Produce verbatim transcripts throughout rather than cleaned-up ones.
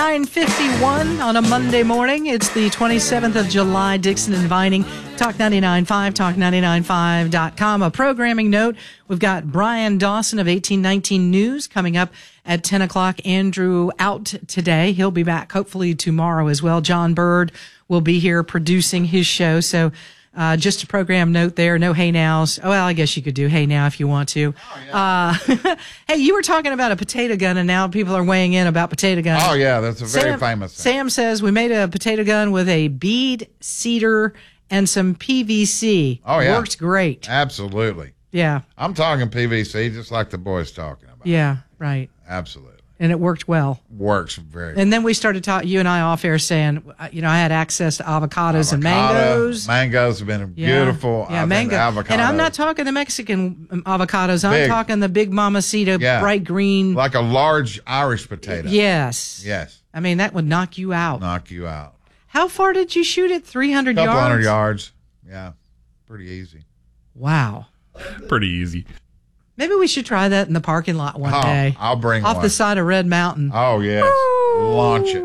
nine fifty-one on a Monday morning. It's the twenty-seventh of July. Dixon and Vining. Talk ninety-nine point five, talk ninety-nine five dot com. A programming note. We've got Brian Dawson of eighteen nineteen News coming up at ten o'clock. Andrew out today. He'll be back hopefully tomorrow as well. John Bird will be here producing his show. So Uh, just a program note there. No hey nows. Oh, well, I guess you could do hey now if you want to. Oh, yeah. uh, hey, you were talking about a potato gun, and now people are weighing in about potato guns. Oh, yeah, that's a very Sam, famous thing. Sam says we made a potato gun with a bead, cedar, and some P V C. Oh, yeah. Works great. Absolutely. Yeah. I'm talking P V C just like the boy's talking about. Yeah, right. Absolutely. And it worked well. Works very well. And then we started talking, you and I off air saying, uh, you know, I had access to avocados and mangoes. Mangoes have been beautiful. Yeah, I mango. Avocados. And I'm not talking the Mexican um, avocados. I'm Big. talking the big mamacita, Yeah. bright green. Like a large Irish potato. Yes. Yes. I mean, that would knock you out. Knock you out. How far did you shoot it? three hundred Couple yards? hundred yards. Yeah. Pretty easy. Wow. Pretty easy. Maybe we should try that in the parking lot one Oh, day. I'll bring Off one. the side of Red Mountain. Oh, yes. Launch it.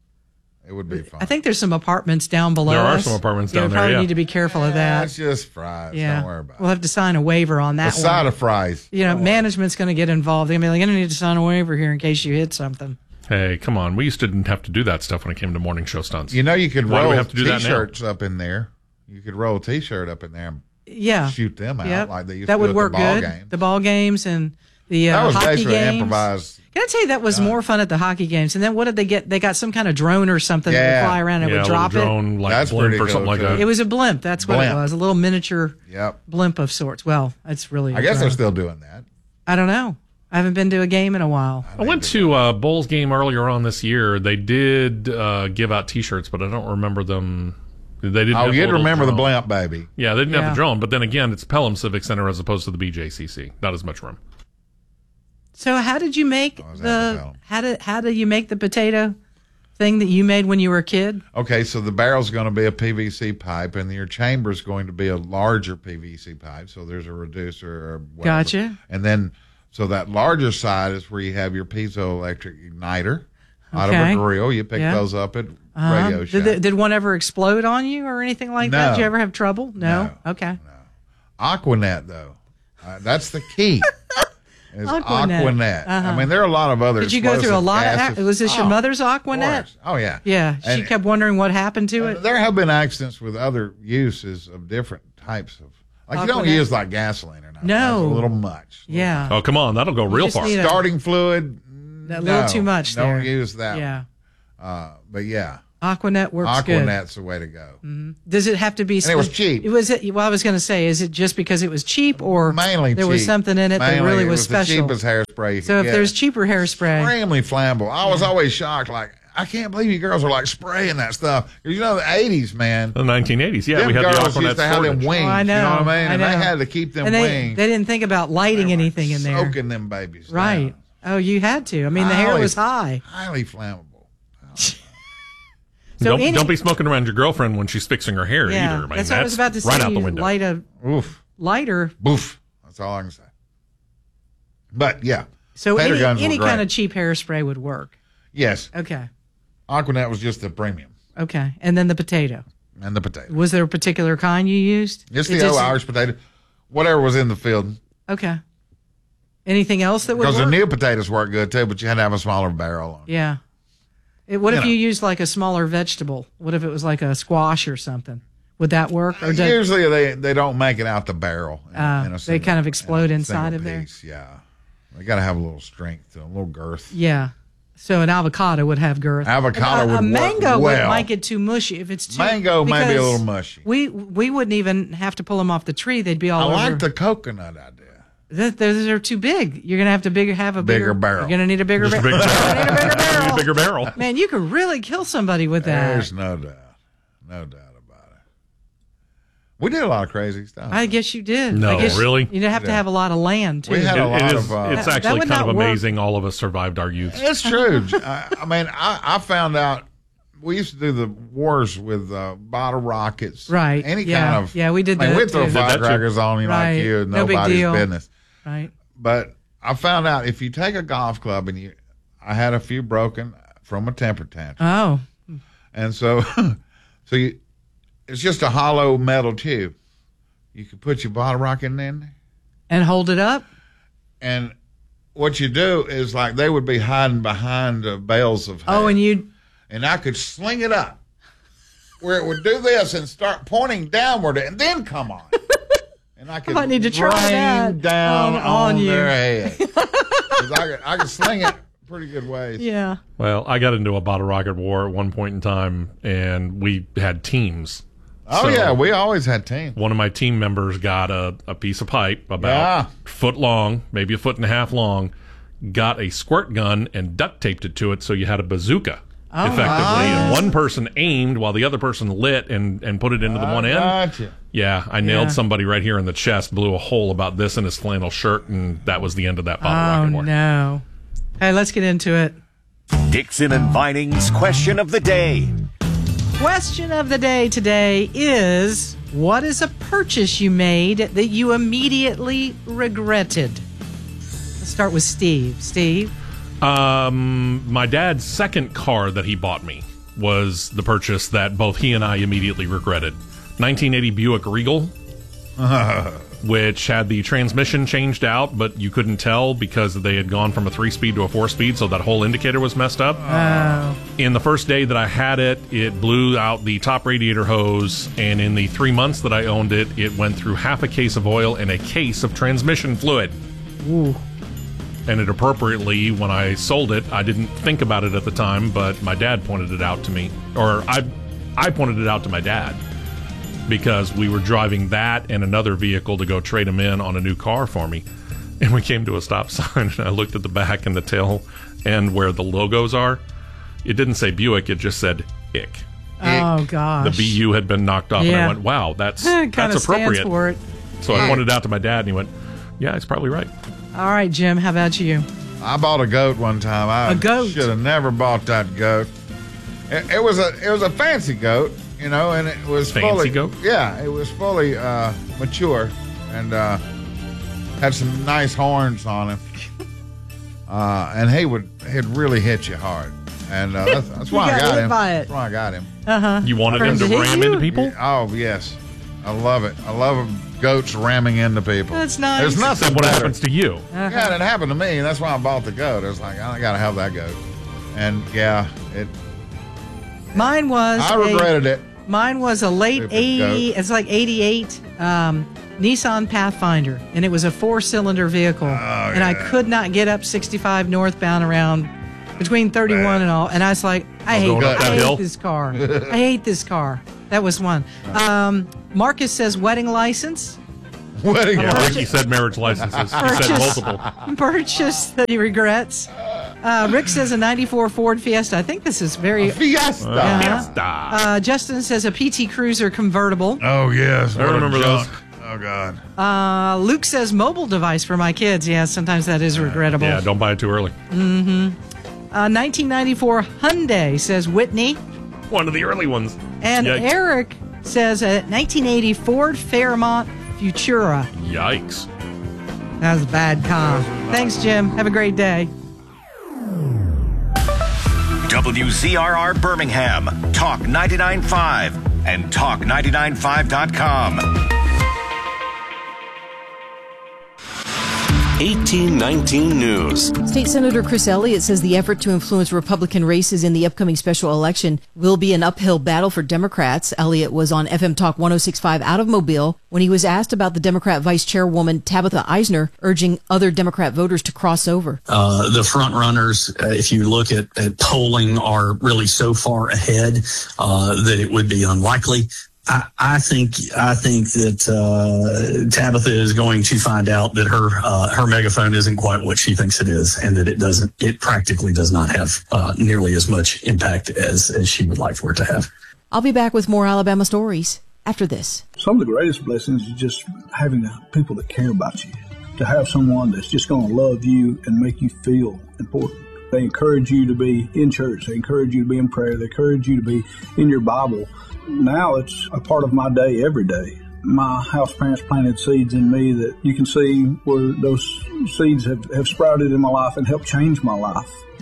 It would be fun. I think there's some apartments down below There are us. some apartments yeah, down we there, probably yeah. need to be careful of that. That's just fries. Yeah. Don't worry about We'll it. have to sign a waiver on The that side one. of fries. You know, Don't worry. management's going to get involved. They're going to be like, I don't need to sign a waiver here in case you hit something. Hey, come on. We used to didn't have to do that stuff when it came to morning show stunts. You know, you could Why do roll we have to do that now? T-shirts up in there. You could roll a T-shirt up in there and Yeah. shoot them out Yep. like they used that to would do at work the ball good. games. The ball games and the uh, That was hockey basically games. improvised. Can I tell you that was more fun at the hockey games? And then what did they get? They got some kind of drone or something that Yeah. would fly around and yeah, would a little drop drone, it. like That's blimp pretty or something cool, like too. that. It was a blimp. That's what Blimp. it was. A little miniature Yep. blimp of sorts. Well, that's really. I a guess they're drone. still doing that. I don't know. I haven't been to a game in a while. I went to a Bulls game earlier on this year. They did uh, give out T-shirts, but I don't remember them. They didn't. Oh, have you'd the little remember the drone. blimp, baby. Yeah, they didn't have Yeah. the drone. But then again, it's Pelham Civic Center as opposed to the B J C C. Not as much room. So how did you make was at the the Pelham. how did how did you make the potato thing that you made when you were a kid? Okay, so the barrel's going to be a P V C pipe, and your chamber's going to be a larger P V C pipe. So there's a reducer or whatever. Gotcha. And then, so that larger side is where you have your piezoelectric igniter out Okay. of a grill. You pick Yeah. those up at Uh-huh. Radio Shack. Did, the- did one ever explode on you or anything like that? No. Did you ever have trouble? No. No. Okay. Aquanet, though. Uh, that's the key. Is Aquanet. Aquanet. Uh-huh. I mean, there are a lot of other Did you go through a explosive lot of? gases. Ac- was this your Oh, mother's of Aquanet? course. Oh, yeah. Yeah. She And- kept wondering what happened to Uh, it. There have been accidents with other uses of different types of, like you don't Aquanet. use like gasoline or nothing. No. That's a little much. Yeah. Oh, come on. That'll go real just far. need a- Starting fluid. A little no, too much Don't there. use that. Yeah. One. Uh, but yeah, Aquanet works good. Aquanet's the way to go. Does it have to be? And it was cheap. It was it? Well, I was going to say, is it just because it was cheap, or Mainly there cheap. was something in it that Mainly, really it was, was special? the cheapest hairspray. you So could if get. there's cheaper hairspray, extremely flammable. I was always shocked. Like, I can't believe you girls are like spraying that stuff. 'Cause you know, the eighties, man. The nineteen eighties. Yeah, them we had the girls Aquanet used to have them storage. wings. Oh, I know, You know what I mean? I And know. they had to keep them and they wings. they didn't think about lighting They were anything in there, Soaking them babies. down. right? Oh, you had to. I mean, the hair Highly- was high. Highly flammable. So don't, any- don't be smoking around your girlfriend when she's fixing her hair Yeah, either. I mean, that's what I was about to say. right out the You window. light a Oof. lighter. Boof. That's all I can say. But yeah. So Potato any, guns were any great. kind of cheap hairspray would work. Yes. Okay. Aquanet was just the premium. Okay. And then the potato. And the potato. Was there a particular kind you used? Just It the old Irish potato. Whatever was in the field. Okay. Anything else that would Because work? the new potatoes work good too, but you had to have a smaller barrel on it. Yeah. It, what You if know. you used like a smaller vegetable? What if it was like a squash or something? Would that work? Or does, Usually they, they don't make it out the barrel. In, Uh, in a they single- kind of explode in a inside single of there? piece, Yeah. They got to have a little strength, a little girth. yeah. So an avocado would have girth. Avocado a, would a work mango would, well. might get too mushy if it's too. Mango may be a because little mushy. We we wouldn't even have to pull them off the tree. They'd be I all over. like the coconut idea. Th- those are too big. You're gonna have to bigger have a bigger, Bigger barrel. You're gonna need a bigger Just a barrel. big You're gonna need a bigger barrel. A bigger barrel. Man, you could really kill somebody with that. There's no doubt. No doubt about it. We did a lot of crazy stuff. I guess you did. No, I guess really? You'd have to Yeah. have a lot of land too. We had It- a lot it is, of, uh, it's That- that actually would kind of not work. amazing all of us survived our youth. It's true. I, I mean, I, I found out we used to do the wars with uh, bottle rockets. Right. Any Yeah. kind of. Yeah, we did I mean, that we'd throw too. Did that too. firecrackers on you Right. like you, No big nobody's deal. business. right. But I found out if you take a golf club and you, I had a few broken from a temper tantrum. Oh. And so, so you, it's just a hollow metal tube. You can put your bottle rocket in there. And hold it up? And what you do is like they would be hiding behind uh, bales of hay. Oh, and you... And I could sling it up where it would do this and start pointing downward and then come on. And I could I might need to try rain that down on, on, on you. their head. 'Cause I could, I could sling it pretty good ways. Yeah. Well, I got into a bottle rocket war at one point in time, and we had teams. Oh, So yeah, we always had teams. one of my team members got a, a piece of pipe about Yeah. foot long, maybe a foot and a half long, got a squirt gun and duct taped it to it so you had a bazooka. Oh, effectively, nice. and one person aimed while the other person lit and, and put it into the one end. Gotcha. Yeah, I nailed Yeah. somebody right here in the chest, blew a hole about this in his flannel shirt, and that was the end of that bottle Oh, rocket war. no. Hey, let's get into it. Dixon and Vining's question of the day. Question of the day today is, what is a purchase you made that you immediately regretted? Let's start with Steve. Steve? Um, my dad's second car that he bought me was the purchase that both he and I immediately regretted. nineteen eighty Buick Regal, which had the transmission changed out, but you couldn't tell because they had gone from a three-speed to a four-speed, so that whole indicator was messed up. Oh. In the first day that I had it, it blew out the top radiator hose, and in the three months that I owned it, it went through half a case of oil and a case of transmission fluid. Ooh. And it appropriately, when I sold it, I didn't think about it at the time, but my dad pointed it out to me. Or I I pointed it out to my dad because we were driving that and another vehicle to go trade him in on a new car for me. And we came to a stop sign, and I looked at the back and the tail end where the logos are. It didn't say Buick, it just said Ick. Oh, gosh. The B U had been knocked off, and Yeah. I went, wow, that's, It kinda that's appropriate. stands for it. So I pointed it out to my dad, and he went, yeah, he's probably right. All right, Jim, how about you? I bought a goat one time. I A goat? should have never bought that goat. It, it was a it was a fancy goat, you know, and it was Fancy fully goat? Yeah, it was fully uh, mature and uh, had some nice horns on him. Uh, and he would he'd really hit you hard, and uh, that's, that's why You I got got hit him. by it. That's why I got him. Uh-huh. You wanted For him him to to hit ram you? into people? Oh yes, I love it. I love goats ramming into people. That's nice. There's nothing Then what better. happens to you? Yeah, it happened to me, and that's why I bought the goat. I was like, I gotta have that goat, and yeah, it. Mine was I a- regretted it. Mine was a late Stupid eighty. goat. It's like eighty-eight um, Nissan Pathfinder, and it was a four-cylinder vehicle. and I yeah. could not get up sixty-five northbound around between thirty-one and all. And I was like, I hate, going up I that hate hill? this car. I hate this car. That was one. Um, Marcus says wedding license. Wedding Yeah, ring. Ricky said marriage licenses. He said Purchase. multiple. Purchase that he regrets. Uh, Rick says a ninety-four Ford Fiesta. I think this is very. Fiesta. Yeah. Fiesta. Uh, Justin says a P T Cruiser convertible. Oh yes, I what a remember those. junk. Oh god. Uh, Luke says mobile device for my kids. Yeah, sometimes that is regrettable. Yeah, don't buy it too early. Uh, nineteen ninety-four Hyundai says Whitney. One of the early ones. And Yikes. Eric says a nineteen eighty Ford Fairmont Futura. Yikes. That was a bad car. Thanks, Jim. Have a great day. W Z R R Birmingham, Talk ninety-nine point five, and talk ninety-nine five dot com. eighteen nineteen News. State Senator Chris Elliott says the effort to influence Republican races in the upcoming special election will be an uphill battle for Democrats. Elliott was on F M Talk one oh six point five out of Mobile when he was asked about the Democrat Vice Chairwoman Tabitha Eisner urging other Democrat voters to cross over. Uh, the front runners, uh, if you look at, at polling, are really so far ahead uh, that it would be unlikely. I, I think I think that uh, Tabitha is going to find out that her uh, her megaphone isn't quite what she thinks it is, and that it doesn't it practically does not have uh, nearly as much impact as as she would like for it to have. I'll be back with more Alabama stories after this. Some of the greatest blessings is just having people that care about you, to have someone that's just going to love you and make you feel important. They encourage you to be in church. They encourage you to be in prayer. They encourage you to be in your Bible. Now it's a part of my day every day. My house parents planted seeds in me that you can see where those seeds have, have sprouted in my life and helped change my life.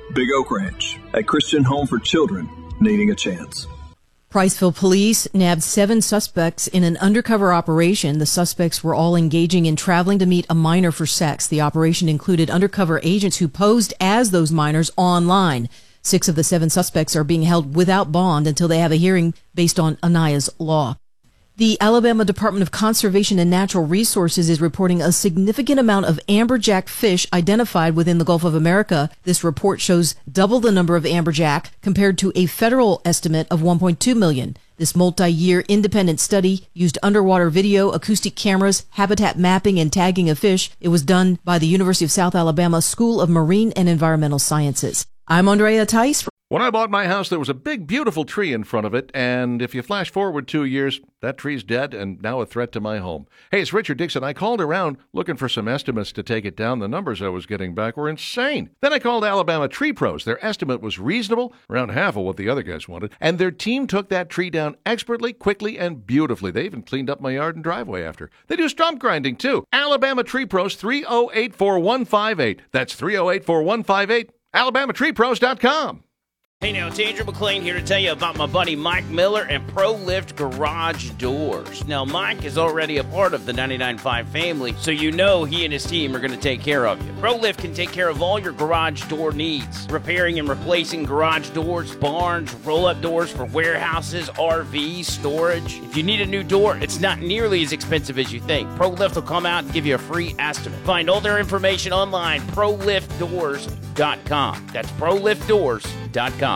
Big Oak Ranch, a Christian home for children needing a chance. Priceville police nabbed seven suspects in an undercover operation. The suspects were all engaging in traveling to meet a minor for sex. The operation included undercover agents who posed as those minors online. Six of the seven suspects are being held without bond until they have a hearing based on Anaya's law. The Alabama Department of Conservation and Natural Resources is reporting a significant amount of amberjack fish identified within the Gulf of America. This report shows double the number of amberjack compared to a federal estimate of one point two million. This multi-year independent study used underwater video, acoustic cameras, habitat mapping, and tagging of fish. It was done by the University of South Alabama School of Marine and Environmental Sciences. I'm Andrea Tice. When I bought my house, there was a big, beautiful tree in front of it, and if you flash forward two years, that tree's dead and now a threat to my home. Hey, it's Richard Dixon. I called around looking for some estimates to take it down. The numbers I was getting back were insane. Then I called Alabama Tree Pros. Their estimate was reasonable, around half of what the other guys wanted, and their team took that tree down expertly, quickly, and beautifully. They even cleaned up my yard and driveway after. They do stump grinding, too. Alabama Tree Pros, three oh eight, four one five eight. That's three oh eight, four one five eight. alabama tree pros dot com. Hey now, it's Andrew McLean here to tell you about my buddy Mike Miller and ProLift Garage Doors. Now, Mike is already a part of the ninety-nine point five family, so you know he and his team are going to take care of you. ProLift can take care of all your garage door needs, repairing and replacing garage doors, barns, roll-up doors for warehouses, R Vs, storage. If you need a new door, it's not nearly as expensive as you think. ProLift will come out and give you a free estimate. Find all their information online, pro lift doors dot com. That's pro lift doors dot com.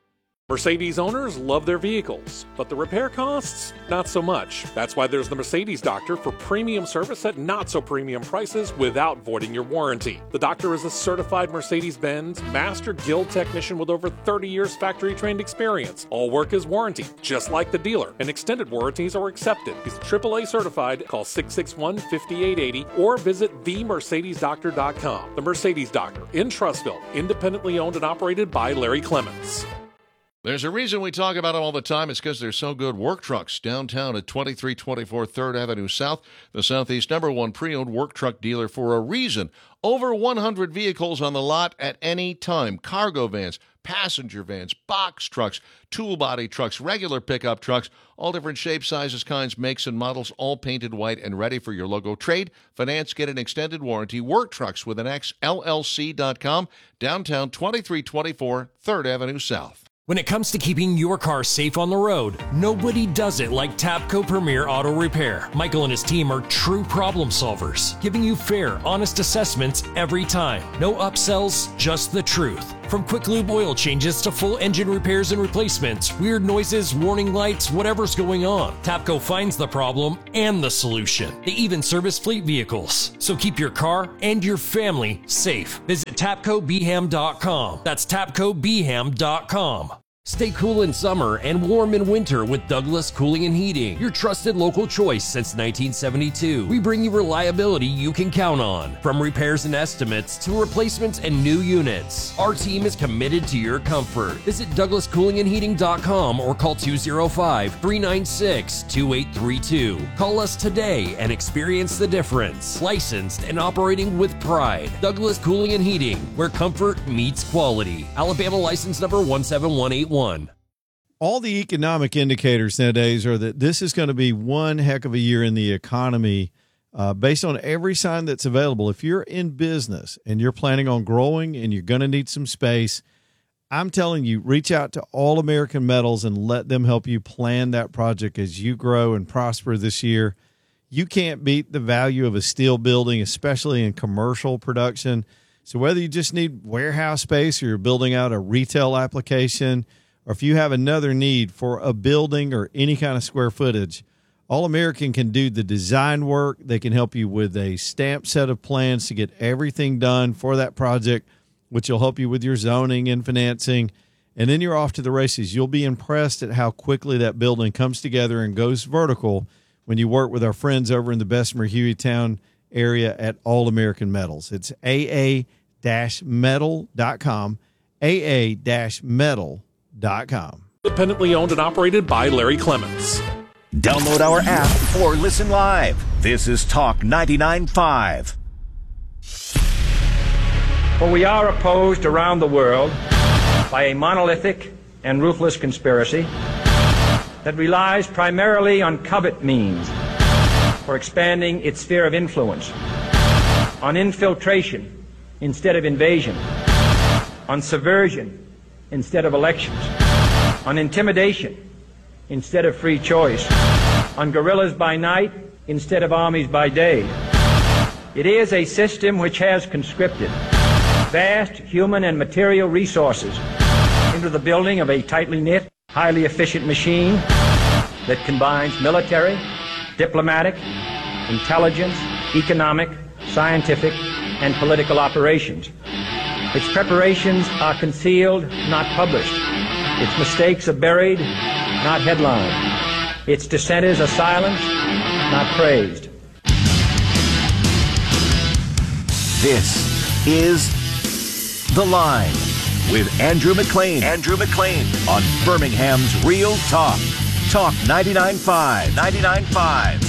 Mercedes owners love their vehicles, but the repair costs, not so much. That's why there's the Mercedes Doctor for premium service at not so premium prices without voiding your warranty. The Doctor is a certified Mercedes-Benz Master Guild technician with over thirty years factory-trained experience. All work is warranted, just like the dealer, and extended warranties are accepted. He's triple A certified. Call six six one, five eight eight zero or visit the mercedes doctor dot com. The Mercedes Doctor in Trussville, independently owned and operated by Larry Clements. There's a reason we talk about them all the time. It's because they're so good. Work Trucks downtown at twenty-three twenty-four third Avenue South, the Southeast number one pre-owned work truck dealer for a reason. Over one hundred vehicles on the lot at any time. Cargo vans, passenger vans, box trucks, tool body trucks, regular pickup trucks, all different shapes, sizes, kinds, makes, and models, all painted white and ready for your logo. Trade, finance, get an extended warranty. Work Trucks with an X, L L C dot com, downtown twenty-three twenty-four third Avenue South. When it comes to keeping your car safe on the road, nobody does it like Tapco Premier Auto Repair. Michael and his team are true problem solvers, giving you fair, honest assessments every time. No upsells, just the truth. From quick lube oil changes to full engine repairs and replacements, weird noises, warning lights, whatever's going on, Tapco finds the problem and the solution. They even service fleet vehicles. So keep your car and your family safe. Visit tapco b ham dot com. That's tapco b ham dot com. Stay cool in summer and warm in winter with Douglas Cooling and Heating, your trusted local choice since nineteen seventy-two. We bring you reliability you can count on. From repairs and estimates to replacements and new units, our team is committed to your comfort. Visit douglas cooling and heating dot com or call two oh five, three nine six, two eight three two. Call us today and experience the difference. Licensed and operating with pride. Douglas Cooling and Heating, where comfort meets quality. Alabama license number one seven one eight one. All the economic indicators nowadays are that this is going to be one heck of a year in the economy uh, based on every sign that's available. If you're in business and you're planning on growing and you're going to need some space, I'm telling you, reach out to All American Metals and let them help you plan that project as you grow and prosper this year. You can't beat the value of a steel building, especially in commercial production. So whether you just need warehouse space or you're building out a retail application, or if you have another need for a building or any kind of square footage, All American can do the design work. They can help you with a stamped set of plans to get everything done for that project, which will help you with your zoning and financing. And then you're off to the races. You'll be impressed at how quickly that building comes together and goes vertical when you work with our friends over in the Bessemer Hueytown area at All American Metals. It's a a dash metal dot com, a a dash metal dot com. Independently owned and operated by Larry Clements. Download our app or listen live. This is Talk ninety-nine point five. For we are opposed around the world by a monolithic and ruthless conspiracy that relies primarily on covert means for expanding its sphere of influence, on infiltration instead of invasion, on subversion instead of elections, on intimidation instead of free choice, on guerrillas by night instead of armies by day. It is a system which has conscripted vast human and material resources into the building of a tightly knit, highly efficient machine that combines military, diplomatic, intelligence, economic, scientific, and political operations. Its preparations are concealed, not published. Its mistakes are buried, not headlined. Its dissenters are silenced, not praised. This is The Line with Andrew McLean. Andrew McLean on Birmingham's Real Talk. Talk ninety-nine point five. ninety-nine point five.